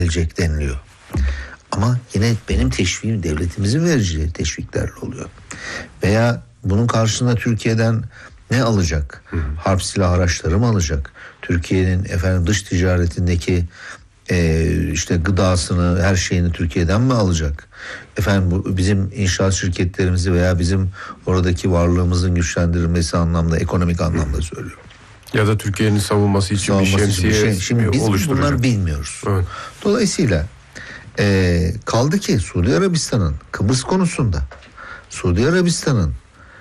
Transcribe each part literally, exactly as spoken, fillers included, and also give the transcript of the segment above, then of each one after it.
gelecek deniliyor. Ama yine benim teşviğim devletimizin vereceği teşviklerle oluyor. Veya bunun karşılığında Türkiye'den ne alacak? Hı hı. Harp silah araçları mı alacak? Türkiye'nin efendim dış ticaretindeki e, işte gıdasını, her şeyini Türkiye'den mi alacak? Efendim bu bizim inşaat şirketlerimizi veya bizim oradaki varlığımızın güçlendirilmesi anlamda, ekonomik anlamda söylüyorum. Ya da Türkiye'nin savunması için savunması bir şemsiye şey. Şimdi biz bunları bilmiyoruz. Evet. Dolayısıyla e, kaldı ki Suudi Arabistan'ın Kıbrıs konusunda, Suudi Arabistan'ın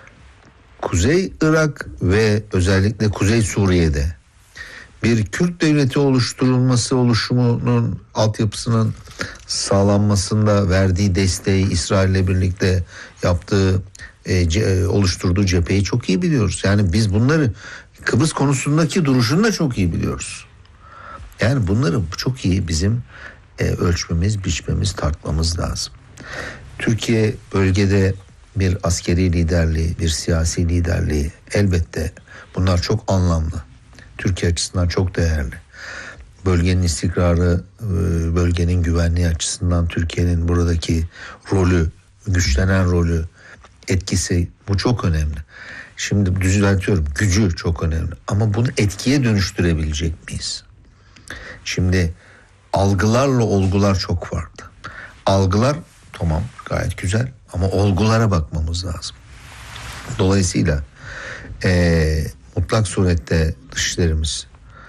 Kuzey Irak ve özellikle Kuzey Suriye'de bir Kürt devleti oluşturulması, oluşumunun altyapısının sağlanmasında verdiği desteği, İsrail'le birlikte yaptığı, e, ce, oluşturduğu cepheyi çok iyi biliyoruz. Yani biz bunları, Kıbrıs konusundaki duruşunu da çok iyi biliyoruz. Yani bunları çok iyi bizim e, ölçmemiz, biçmemiz, tartmamız lazım. Türkiye bölgede bir askeri liderliği, bir siyasi liderliği, elbette bunlar çok anlamlı. Türkiye açısından çok değerli. Bölgenin istikrarı, bölgenin güvenliği açısından Türkiye'nin buradaki rolü, güçlenen rolü, etkisi, bu çok önemli. Şimdi düzeltiyorum, gücü çok önemli. Ama bunu etkiye dönüştürebilecek miyiz? Şimdi algılarla olgular çok farklı. Algılar tamam, gayet güzel ama olgulara bakmamız lazım. Dolayısıyla e, mutlak surette dışişlerimiz,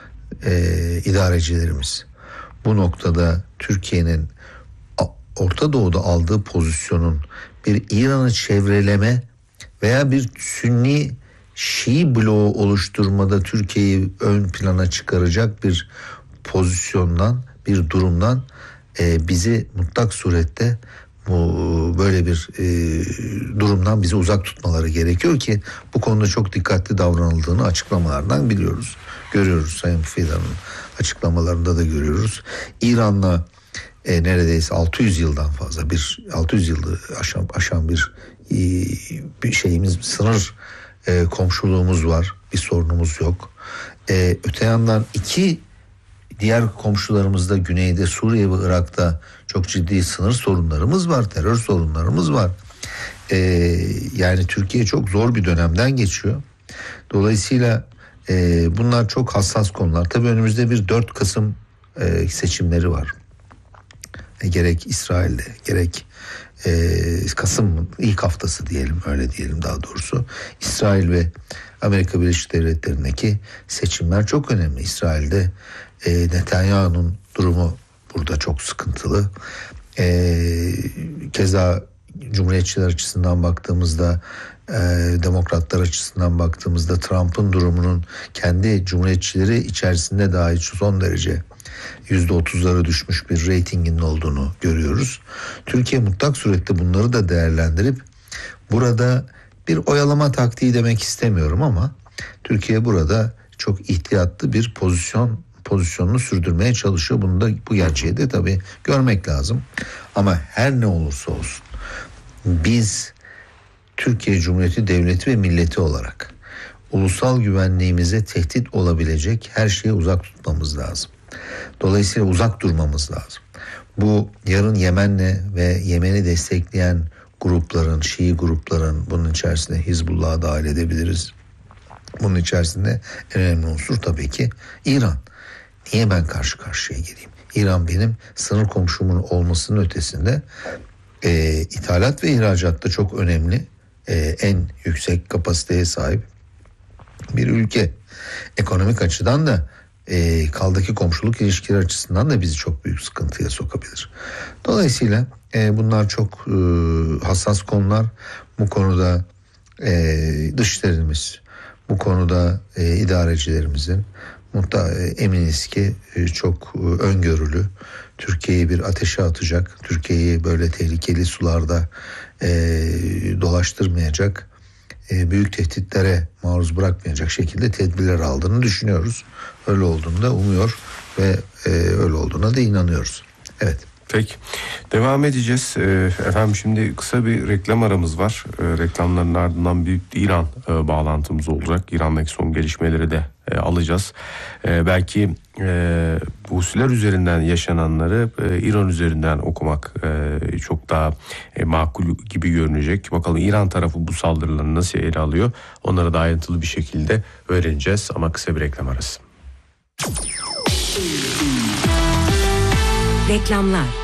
e, idarecilerimiz bu noktada Türkiye'nin Orta Doğu'da aldığı pozisyonun bir İran'ı çevreleme veya bir Sünni Şii bloğu oluşturmada Türkiye'yi ön plana çıkaracak bir pozisyondan, bir durumdan e, bizi mutlak surette bu böyle bir e, durumdan bizi uzak tutmaları gerekiyor ki bu konuda çok dikkatli davranıldığını açıklamalardan biliyoruz. Görüyoruz, Sayın Fidan'ın açıklamalarında da görüyoruz. İran'la e, neredeyse altı yüz yıldan fazla bir altı yüz yılı aşan, aşan bir, e, bir şeyimiz, sınır e, komşuluğumuz var. Bir sorunumuz yok. E, öte yandan iki diğer komşularımızda güneyde Suriye ve Irak'ta çok ciddi sınır sorunlarımız var, terör sorunlarımız var. Ee, yani Türkiye çok zor bir dönemden geçiyor. Dolayısıyla e, bunlar çok hassas konular. Tabii önümüzde bir dört Kasım e, seçimleri var. E, gerek İsrail'de, gerek e, Kasım ilk haftası diyelim, öyle diyelim daha doğrusu. İsrail ve Amerika Birleşik Devletleri'ndeki seçimler çok önemli. İsrail'de e, Netanyahu'nun durumu burada çok sıkıntılı. E, keza Cumhuriyetçiler açısından baktığımızda, e, Demokratlar açısından baktığımızda Trump'ın durumunun kendi Cumhuriyetçileri içerisinde dahi son derece yüzde otuzlara düşmüş bir reytinginin olduğunu görüyoruz. Türkiye mutlak surette bunları da değerlendirip burada bir oyalama taktiği demek istemiyorum ama Türkiye burada çok ihtiyatlı bir pozisyon pozisyonunu sürdürmeye çalışıyor. Bunu da, bu gerçeği de tabii görmek lazım. Ama her ne olursa olsun biz Türkiye Cumhuriyeti Devleti ve milleti olarak ulusal güvenliğimize tehdit olabilecek her şeye uzak tutmamız lazım. Dolayısıyla uzak durmamız lazım. Bu yarın Yemen'le ve Yemen'i destekleyen grupların, Şii grupların, bunun içerisinde Hizbullah'ı dahil edebiliriz. Bunun içerisinde en önemli unsur tabii ki İran. Niye ben karşı karşıya geleyim? İran benim sınır komşumun olmasının ötesinde e, ithalat ve ihracatta çok önemli, e, en yüksek kapasiteye sahip bir ülke. Ekonomik açıdan da e, kaldaki komşuluk ilişkileri açısından da bizi çok büyük sıkıntıya sokabilir. Dolayısıyla e, bunlar çok e, hassas konular. Bu konuda e, dışişlerimiz, bu konuda e, idarecilerimizin mutlaka e, eminiz ki e, çok e, öngörülü, Türkiye'yi bir ateşe atacak, Türkiye'yi böyle tehlikeli sularda e, dolaştırmayacak, e, büyük tehditlere maruz bırakmayacak şekilde tedbirler aldığını düşünüyoruz. Öyle olduğunu da umuyor ve e, öyle olduğuna da inanıyoruz. Evet. Peki. Devam edeceğiz. Ee, efendim şimdi kısa bir reklam aramız var. Ee, reklamların ardından bir İran e, bağlantımız olacak. İran'daki son gelişmeleri de e, alacağız. E, belki e, Husiler üzerinden yaşananları e, İran üzerinden okumak e, çok daha e, makul gibi görünecek. Bakalım İran tarafı bu saldırıları nasıl ele alıyor? Onları da ayrıntılı bir şekilde öğreneceğiz ama kısa bir reklam arası. Reklamlar.